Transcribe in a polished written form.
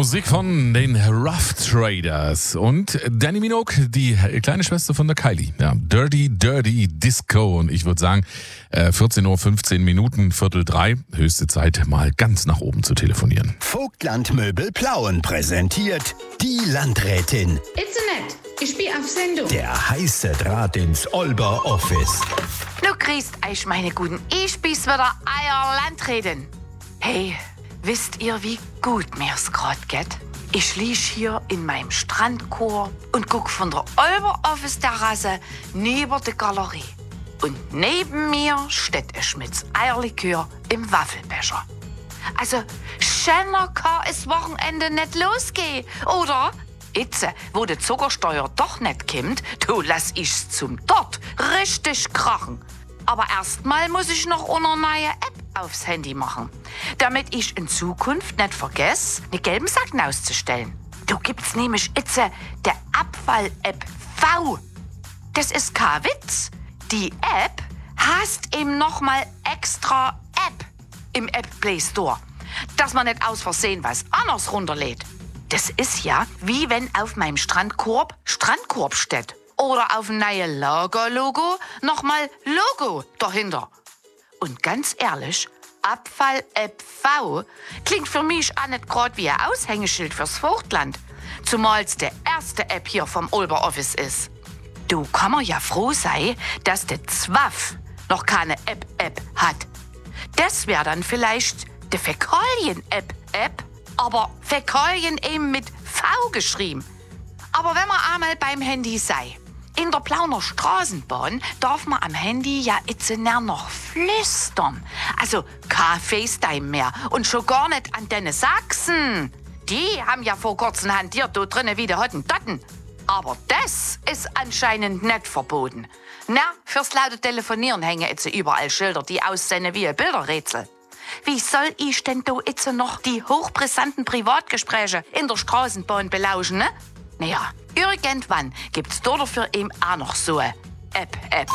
Musik von den Rough Traders und Dannii Minogue, die kleine Schwester von der Kylie. Ja, Dirty, Dirty Disco. Und ich würde sagen, 14:15 Uhr, 2:45, höchste Zeit, mal ganz nach oben zu telefonieren. Vogtland Möbel Plauen präsentiert die Landrätin. Itzenet, ich bin auf Sendung. Der heiße Draht ins Olber Office. Du grüßt euch, meine Guten. Ich bin's wieder, euer Landrätin. Hey, wisst ihr, wie gut mir's grad geht? Ich lieg hier in meinem Strandkorb und guck von der Olber Office Terrasse neben der Galerie. Und neben mir steht ein Schmitz Eierlikör im Waffelbecher. Also, schöner kann es Wochenende nicht losgehen, oder? Jetzt, wo die Zuckersteuer doch nicht kommt, du lass ich's zum dort richtig krachen. Aber erstmal muss ich noch eine neue App aufs Handy machen, damit ich in Zukunft nicht vergesse, eine gelben Sacken auszustellen. Du gibt's nämlich jetzt der Abfall-App V. Das ist kein Witz. Die App heißt eben nochmal extra App im App Play Store, dass man nicht aus Versehen was anderes runterlädt. Das ist ja, wie wenn auf meinem Strandkorb Strandkorb steht. Oder auf dem neuen Lager-Logo nochmal Logo dahinter. Und ganz ehrlich, Abfall-App V klingt für mich auch nicht gerade wie ein Aushängeschild fürs Vogtland. Zumal es der erste App hier vom Olber Office ist. Du, kann man ja froh sein, dass der Zwaff noch keine App hat. Das wäre dann vielleicht die Fäkalien-App, aber Fäkalien eben mit V geschrieben. Aber wenn man einmal beim Handy sei, in der Plauner Straßenbahn darf man am Handy ja jetzt noch flüstern. Also kein FaceTime mehr und schon gar nicht an deine Sachsen. Die haben ja vor kurzem hantiert, da drinnen wie die Hottentotten. Aber das ist anscheinend nicht verboten. Na, fürs laute Telefonieren hängen jetzt überall Schilder, die aussehen wie ein Bilderrätsel. Wie soll ich denn da jetzt noch die hochbrisanten Privatgespräche in der Straßenbahn belauschen, ne? Naja, irgendwann gibt's dafür eben auch noch so eine App.